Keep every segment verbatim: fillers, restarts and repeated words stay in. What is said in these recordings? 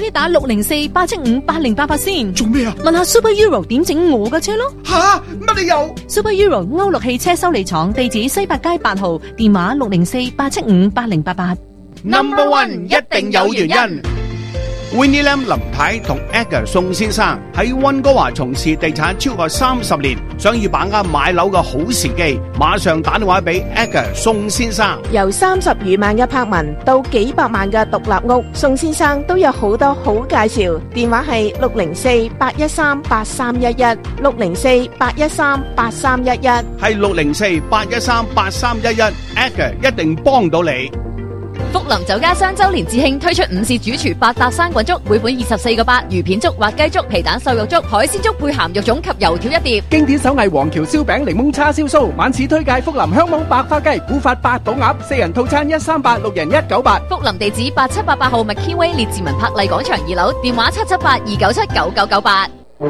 以打六零四八七五八零八八先。 做咩啊？ 問下 Super Euro 點整我嘅車咯。 吓，乜理由 Super Euro 歐陸汽車修理廠，地址西八街八號，電話六零四八七五八零八八。 ？Number One 一定有原因。Winnie Lam 林太同 Edgar 宋先生喺溫哥華從事地產超過三十年，想要把握買樓嘅好時機，馬上打電話俾 Edgar 宋先生。 由三十餘萬嘅柏文到幾百萬嘅獨立屋，宋先生都有好多好介紹。電話係六零四八一三八三一一，六零四八一三八三一一， 係六零四八一三八三一一 ，Edgar 一定幫到你。 福林酒家雙周年致慶推出午市主廚百搭生滾粥，每款二十四個八，魚片粥、滑雞粥、皮蛋瘦肉粥、海鮮粥配鹹肉粽及油條一碟。 經典手藝黃橋燒餅、檸檬叉燒酥，晚市推介福林香網白花雞、古法八寶鴨，四人套餐一三八，六人一九八。 福林地址八七八八號麥堅威列治文柏麗廣場二樓，電話七七八二九七九九九八。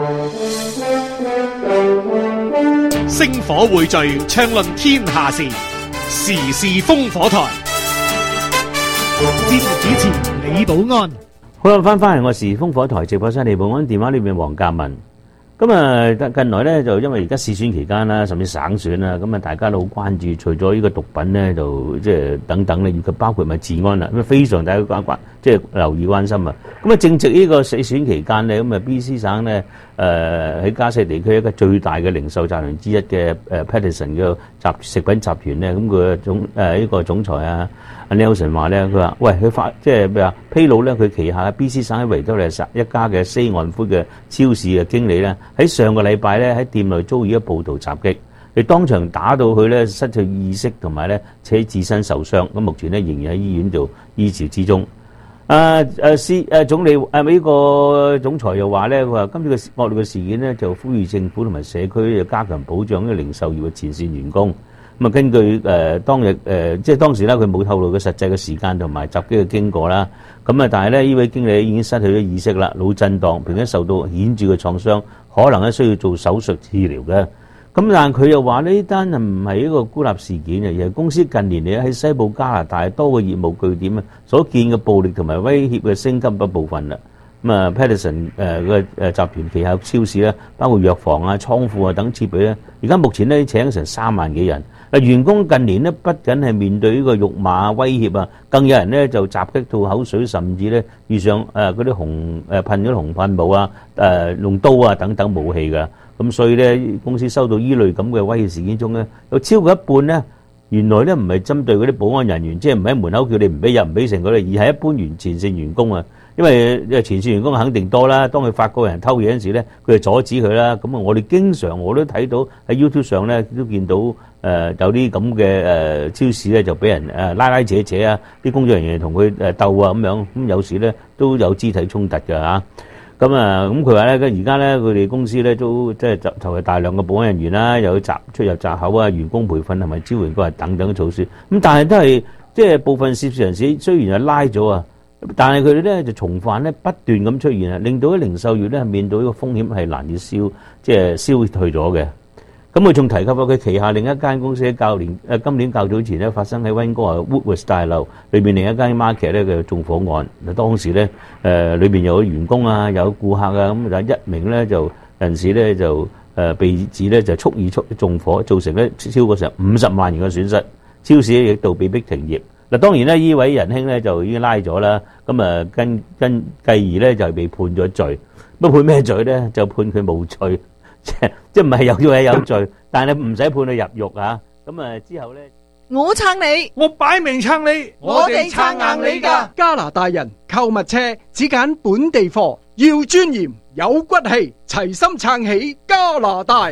星火匯聚，暢論天下事，時事烽火台。節目主持李寶安。 好啦，翻翻嚟我時風火台直播室，李寶安電話裏面黃嘉文。咁啊，近來咧就因為而家試選期間啦，甚至省選啦，咁啊大家都好關注，除咗呢個毒品咧，就即係等等咧，以及包括埋治安啦，咁啊非常大家關關即係留意關心啊。咁啊正值呢個試選期間咧，咁啊 B C 省咧誒喺加西地區一個最大嘅零售集團之一嘅誒 Patterson 嘅集食品集團咧，咁佢總誒呢、呃這個總裁啊。阿 Nelson 話咧，佢話：喂，佢發即係咩啊？披露咧，佢旗下嘅 B C 省喺維多利亞省一家嘅西岸夫嘅超市嘅經理咧，喺上個禮拜咧喺店內遭遇一暴徒襲擊，佢當場打到佢咧失去意識同埋咧且自身受傷。咁目前咧仍然喺醫院度醫治之中。啊誒司誒總理誒呢個總裁又話咧，佢話今次嘅惡劣嘅事件咧，就呼籲政府同埋社區加強保障呢個零售業嘅前線員工。咁啊，根據誒、呃、當日誒、呃，即係當時咧，佢冇透露嘅實際嘅時間同埋襲擊嘅經過啦。咁啊，但係咧，呢位經理已經失去咗意識啦，腦震盪，並且受到顯著嘅創傷，可能咧需要做手術治療嘅。咁但係佢又話呢單係唔係一個孤立事件啊，而係公司近年嚟喺西部加拿大多個業務據點啊所見嘅暴力同埋威脅嘅升級一部分啦。咁啊 Patterson 誒個誒集團旗下超市咧，包括藥房啊、倉庫啊等設備咧，而家目前咧請成三萬幾人。嗱，員工近年咧不僅係面對呢個辱罵威脅啊，更有人咧就襲擊吐口水，甚至咧遇上誒嗰啲紅誒噴咗紅噴霧啊、誒用刀啊等等武器㗎。咁所以咧，公司收到依類咁嘅威脅事件中咧，有超過一半咧，原來咧唔係針對嗰啲保安人員，即係唔喺門口叫你唔俾入唔俾成嗰啲，而係一般員前線員工啊。因為前線員工肯定多啦，當佢發覺人偷嘢嗰陣時咧，佢就阻止佢啦。咁啊，我哋經常我都睇到喺 YouTube 上咧都見到誒、呃、有啲咁嘅誒超市咧就俾人誒拉拉扯扯啊，啲工作人員同佢誒鬥啊咁樣，咁有時咧都有肢體衝突㗎嚇。咁啊，咁佢話咧，而家咧佢哋公司咧都即係投入大量嘅保安人員啦，又有閘出入閘口啊、員工培訓同埋支援嗰日等等嘅措施。咁但係都係即係部分涉事人士雖然係拉咗啊。但係佢哋咧就重犯咧不斷咁出現啊，令到啲零售業咧面對呢個風險係難以消即係消退咗嘅。咁佢仲提及過佢旗下另一間公司喺較年誒今年較早前咧發生喺溫哥華 Woodward 大樓裏邊另一間 market 咧嘅縱火案。嗱當時咧誒裏邊有員工啊，有顧客啊，咁就一名咧就人士咧就誒被指咧就蓄意蓄縱火，造成咧超過成五十萬元嘅損失，超市亦都被逼停業。嗱，當然咧，呢位仁兄咧就已經拉咗啦，咁啊跟跟繼而咧就係被判咗罪。乜判咩罪咧？就判佢冇罪，即係即係唔係有罪係有罪，但係唔使判佢入獄啊。咁啊之後咧， 我撐你， 我擺明撐你， 我哋撐硬你㗎。 加拿大人購物車只揀本地貨，要尊嚴有骨氣，齊心撐起加拿大。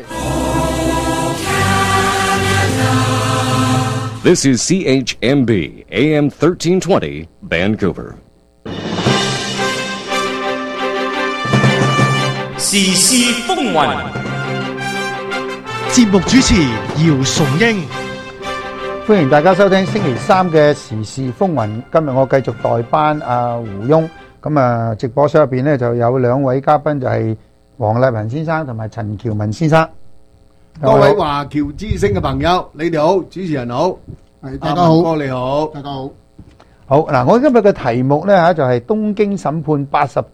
This is C H M B A M thirteen twenty Vancouver。 時事風雲， 節目主持姚崇英， 歡迎大家收聽星期三嘅時事風雲。今日我繼續代班阿胡翁，咁啊直播室入邊咧就有兩位嘉賓，就係黃麗文先生同埋陳喬文先生。 各位華僑之聲嘅朋友，你哋好，主持人好， 係大家好， 哥你好， 大家好。 好嗱，我今日嘅題目咧吓就係東京審判八十